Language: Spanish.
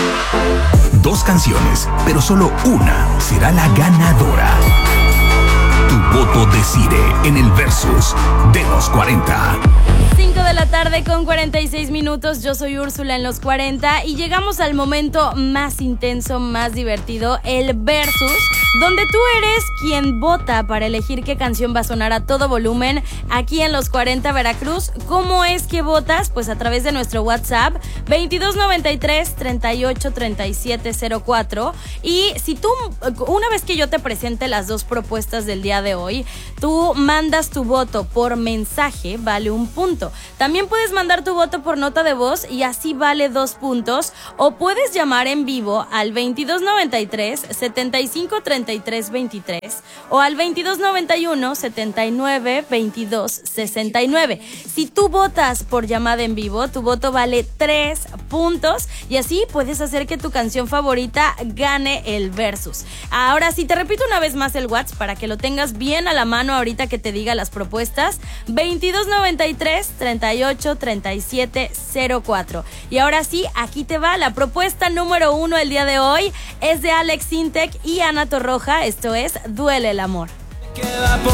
Dos canciones, pero solo una será la ganadora. Tu voto decide en el Versus de los 40. 5 de la tarde con 46 minutos. Yo soy Úrsula en los 40 y llegamos al momento más intenso, más divertido, el Versus, donde tú eres quien vota para elegir qué canción va a sonar a todo volumen aquí en los 40 Veracruz. ¿Cómo es que votas? Pues a través de nuestro WhatsApp 2293 38 37 04. Y si tú, una vez que yo te presente las dos propuestas del día de hoy, tú mandas tu voto por mensaje, vale 1 punto. También puedes mandar tu voto por nota de voz y así vale 2 puntos. O puedes llamar en vivo al 2293 75 33 23 o al 2291 79 22 69. Si tú votas por llamada en vivo, tu voto vale 3 puntos y así puedes hacer que tu canción favorita gane el Versus. Ahora sí, te repito una vez más el WhatsApp para que lo tengas bien a la mano ahorita que te diga las propuestas: 2293 38 37 04. Y ahora sí, aquí te va la propuesta número 1 el día de hoy. Es de Alex Sintek y Ana Torroja. Esto es Duele el amor. Queda por